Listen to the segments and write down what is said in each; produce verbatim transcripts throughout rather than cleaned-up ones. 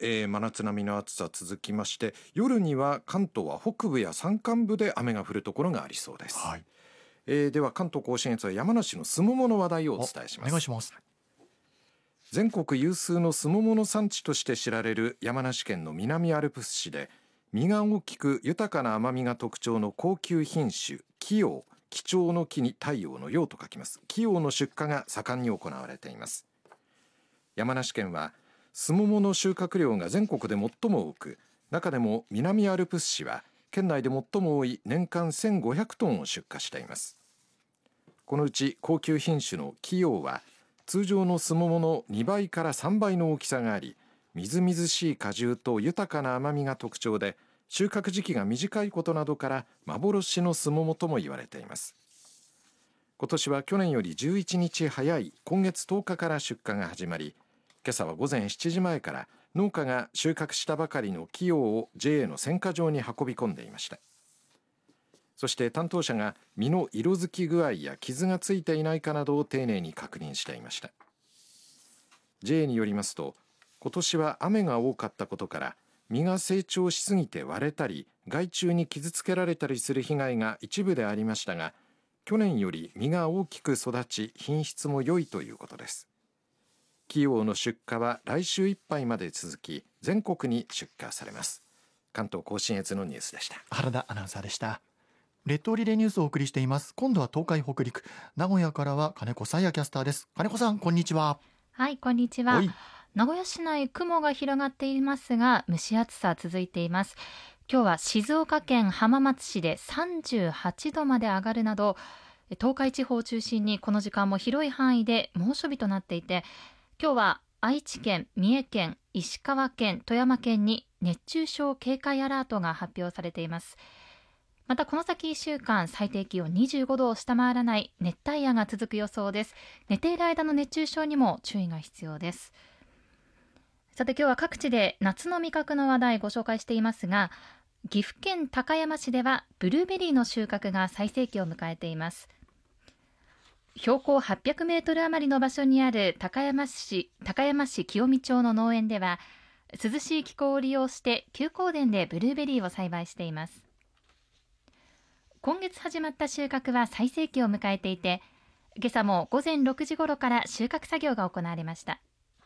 えー、真夏並みの暑さ続きまして、夜には関東は北部や山間部で雨が降るところがありそうです、はい。えー、では関東甲信越は山梨のスモモの話題をお伝えします。 お願いします。 全国有数のスモモの産地として知られる山梨県の南アルプス市で、実が大きく豊かな甘みが特徴の高級品種貴陽、貴重の木に太陽の陽と書きます貴陽の出荷が盛んに行われています。山梨県はスモモの収穫量が全国で最も多く、中でも南アルプス市は県内で最も多い年間せんごひゃくトンを出荷しています。このうち高級品種の貴陽は通常のスモモのにばいからさんばいの大きさがあり、みずみずしい果汁と豊かな甘みが特徴で、収穫時期が短いことなどから幻のスモモとも言われています。今年は去年よりじゅういちにち早い今月とおかから出荷が始まり、今朝は午前しちじまえから農家が収穫したばかりの貴陽を ジェイエー の選果場に運び込んでいました。そして担当者が実の色づき具合や傷がついていないかなどを丁寧に確認していました。 ジェイエー によりますと、今年は雨が多かったことから実が成長しすぎて割れたり害虫に傷つけられたりする被害が一部でありましたが、去年より実が大きく育ち品質も良いということです。貴陽の出荷は来週いっぱいまで続き、全国に出荷されます。関東甲信越のニュースでした。 原田アナウンサーでした。列島リレーニュースをお送りしています。今度は東海北陸、名古屋からは金子沙耶キャスターです。金子さん、こんにちは。 はい、こんにちは。名古屋市内、雲が広がっていますが蒸し暑さ続いています。今日は静岡県浜松市でさんじゅうはちどまで上がるなど、東海地方を中心にこの時間も広い範囲で猛暑日となっていて、今日は愛知県、三重県、石川県、富山県に熱中症警戒アラートが発表されています。またこの先いっしゅうかん、最低気温にじゅうごどを下回らない熱帯夜が続く予想です。寝ている間の熱中症にも注意が必要です。さて今日は各地で夏の味覚の話題ご紹介していますが、岐阜県高山市ではブルーベリーの収穫が最盛期を迎えています。標高はっぴゃくメートル余りの場所にある高山市高山市清見町の農園では、涼しい気候を利用して休耕田でブルーベリーを栽培しています。今月始まった収穫は最盛期を迎えていて、今朝も午前ろくじ頃から収穫作業が行われました。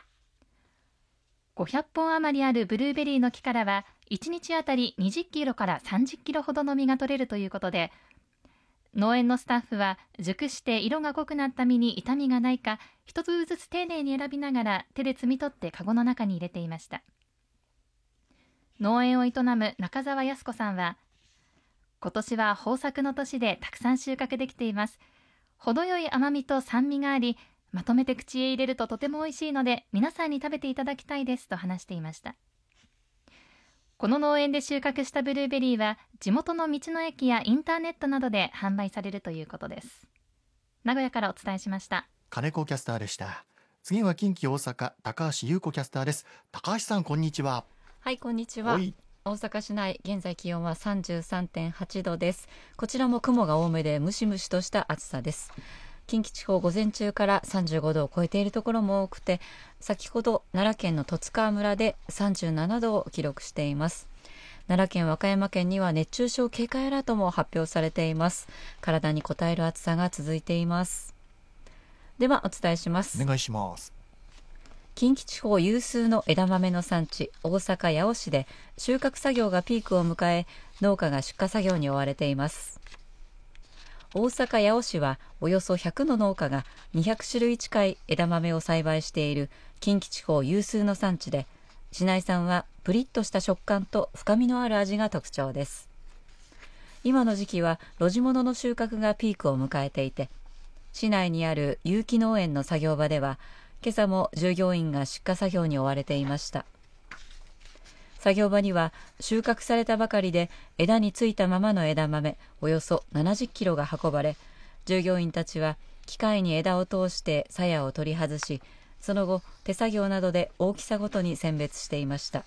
ごひゃっぽん余りあるブルーベリーの木からはいちにちあたりにじゅっキロからさんじゅっキロほどの実が取れるということで、農園のスタッフは熟して色が濃くなった実に傷みがないか一つずつ丁寧に選びながら手で摘み取ってカゴの中に入れていました。農園を営む中澤康子さんは、今年は豊作の年でたくさん収穫できています。程よい甘みと酸味があり、まとめて口へ入れるととても美味しいので皆さんに食べていただきたいですと話していました。この農園で収穫したブルーベリーは地元の道の駅やインターネットなどで販売されるということです。名古屋からお伝えしました。 金子キャスターでした。次は近畿大阪、高橋優子キャスターです。高橋さん、こんにちは。 はい、こんにちは。大阪市内、現在気温は さんじゅうさんてんはちどです。こちらも雲が多めでムシムシとした暑さです。近畿地方、午前中からさんじゅうごどを超えているところも多くて、先ほど奈良県の十津川村でさんじゅうななどを記録しています。奈良県、和歌山県には熱中症警戒アラートも発表されています。体に応える暑さが続いています。ではお伝えします。 お願いします。 近畿地方有数の枝豆の産地、大阪八尾市で収穫作業がピークを迎え、農家が出荷作業に追われています。大阪八尾市はおよそひゃくの農家がにひゃくしゅるい近い枝豆を栽培している近畿地方有数の産地で、市内産はプリッとした食感と深みのある味が特徴です。今の時期は露地物の収穫がピークを迎えていて、市内にある有機農園の作業場では今朝も従業員が出荷作業に追われていました。作業場には収穫されたばかりで枝についたままの枝豆およそななじゅっキロが運ばれ、従業員たちは機械に枝を通して鞘を取り外し、その後手作業などで大きさごとに選別していました。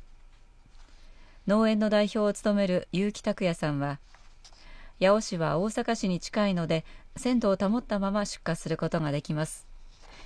農園の代表を務める結城拓也さんは、八尾市は大阪市に近いので鮮度を保ったまま出荷することができます。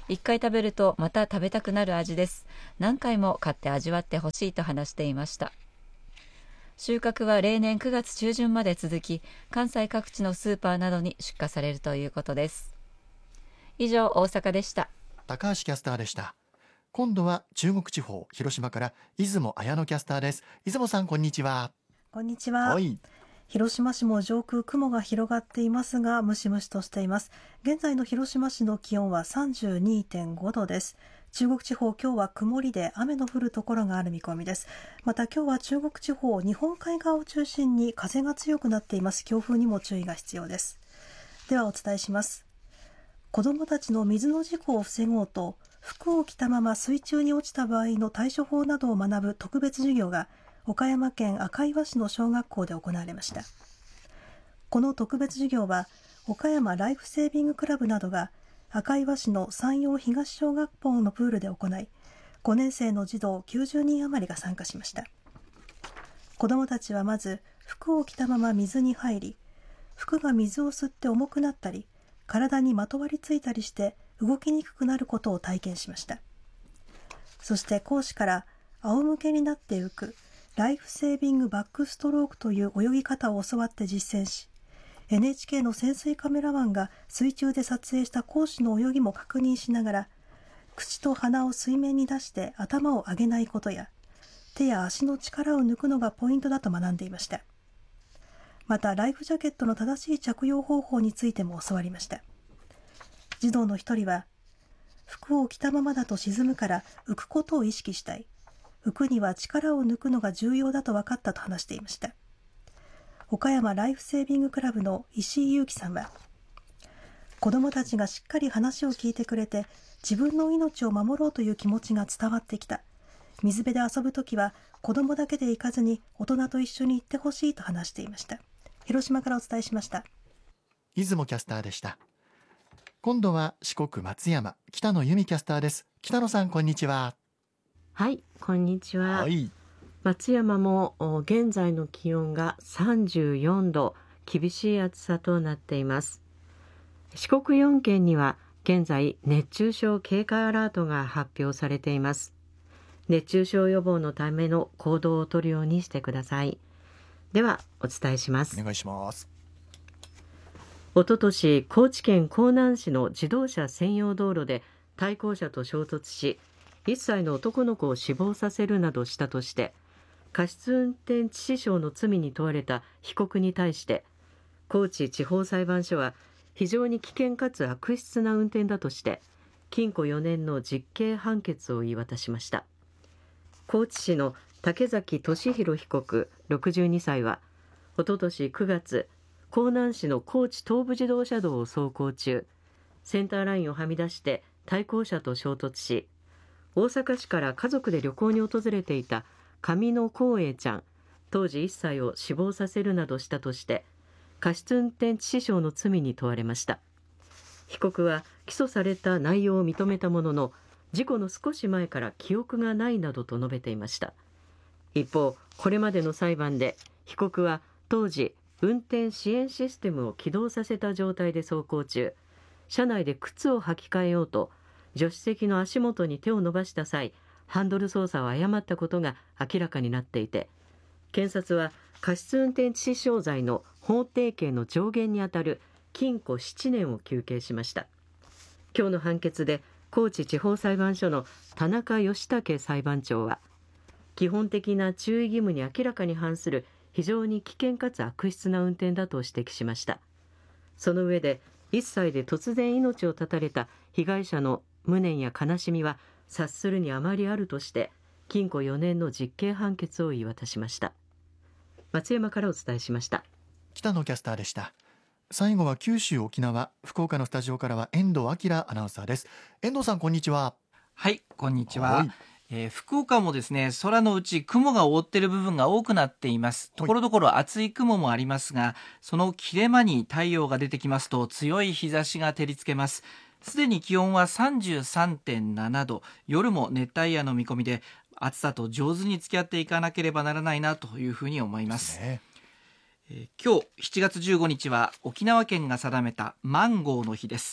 一回食べるとまた食べたくなる味です。何回も買って味わってほしいと話していました。収穫は例年くがつ中旬まで続き、関西各地のスーパーなどに出荷されるということです。以上、大阪でした。 高橋キャスターでした。今度は中国地方、広島から出雲彩乃キャスターです。出雲さん、こんにちは。 こんにちは。広島市も上空雲が広がっていますが、ムシムシとしています。現在の広島市の気温は さんじゅうにてんごどです。中国地方、今日は曇りで雨の降るところがある見込みです。また今日は中国地方、日本海側を中心に風が強くなっています。強風にも注意が必要です。ではお伝えします。子どもたちの水の事故を防ごうと、服を着たまま水中に落ちた場合の対処法などを学ぶ特別授業が岡山県赤磐市の小学校で行われました。この特別授業は岡山ライフセービングクラブなどが赤磐市の山陽東小学校のプールで行い、ごねん生の児童きゅうじゅうにん余りが参加しました。子どもたちはまず服を着たまま水に入り、服が水を吸って重くなったり、体にまとわりついたりして動きにくくなることを体験しました。そして講師から仰向けになって浮くライフセービングバックストロークという泳ぎ方を教わって実践し、 エヌエイチケー の潜水カメラマンが水中で撮影した講師の泳ぎも確認しながら、口と鼻を水面に出して頭を上げないことや、手や足の力を抜くのがポイントだと学んでいました。またライフジャケットの正しい着用方法についても教わりました。児童の一人は、服を着たままだと沈むから浮くことを意識したい。浮くには力を抜くのが重要だと分かったと話していました。岡山ライフセービングクラブの石井裕樹さんは、子どもたちがしっかり話を聞いてくれて自分の命を守ろうという気持ちが伝わってきた。水辺で遊ぶときは子どもだけで行かずに大人と一緒に行ってほしいと話していました。広島からお伝えしました。 出雲キャスターでした。今度は四国松山、北野由美キャスターです。北野さん、こんにちは。 はい、こんにちは。 はい、 松山も現在の気温がさんじゅうよんど、厳しい暑さとなっています。四国よんけんには現在熱中症警戒アラートが発表されています。熱中症予防のための行動をとるようにしてください。ではお伝えします。 お願いします。 おととし、高知県香南市の自動車専用道路で対向車と衝突し、いっさいの男の子を死亡させるなどしたとして、過失運転致死傷の罪に問われた被告に対して、高知地方裁判所は非常に危険かつ悪質な運転だとして禁錮よねんの実刑判決を言い渡しました。高知市の竹崎俊弘被告ろくじゅうにさいはおととしくがつ、香南市の高知東部自動車道を走行中、センターラインをはみ出して対向車と衝突し、大阪市から家族で旅行に訪れていた上野光栄ちゃん当時いっさいを死亡させるなどしたとして過失運転致死傷の罪に問われました。被告は起訴された内容を認めたものの、事故の少し前から記憶がないなどと述べていました。一方、これまでの裁判で被告は当時運転支援システムを起動させた状態で走行中、車内で靴を履き替えようと助手席の足元に手を伸ばした際、ハンドル操作を誤ったことが明らかになっていて、検察は過失運転致死傷罪の法定刑の上限にあたる禁錮ななねんを求刑しました。今日の判決で高知地方裁判所の田中義武裁判長は、基本的な注意義務に明らかに反する非常に危険かつ悪質な運転だと指摘しました。その上で、いっさいで突然命を絶たれた被害者の無念や悲しみは察するにあまりあるとして禁錮よねんの実刑判決を言い渡しました。松山からお伝えしました。 北野キャスターでした。最後は九州沖縄、福岡のスタジオからは遠藤明アナウンサーです。遠藤さん、こんにちは。 はい、こんにちは。 はい、 えー、福岡もですね、空のうち雲が覆っている部分が多くなっています。ところどころ厚い雲もありますが、その切れ間に太陽が出てきますと強い日差しが照りつけます。すでに気温は さんじゅうさんてんななど、夜も熱帯夜の見込みで、暑さと上手に付き合っていかなければならないなというふうに思います。 ですね。 えー、今日しちがつじゅうごにちは沖縄県が定めたマンゴーの日です。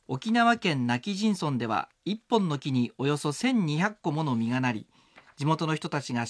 沖縄県今帰仁村ではいっぽんの木におよそせんにひゃっこもの実がなり、地元の人たちが